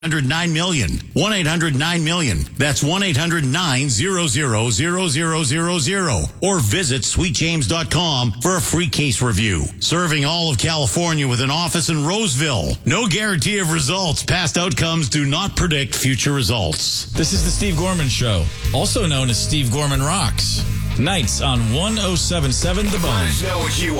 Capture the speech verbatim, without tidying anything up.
hundred nine million. one eight hundred nine million. That's one eight hundred nine hundred zero zero zero zero zero. Or visit sweet james dot com for a free case review. Serving all of California with an office in Roseville. No guarantee of results. Past outcomes do not predict future results. This is the Steve Gorman Show, also known as Steve Gorman Rocks. Nights on one oh seven point seven The Bone. Know what you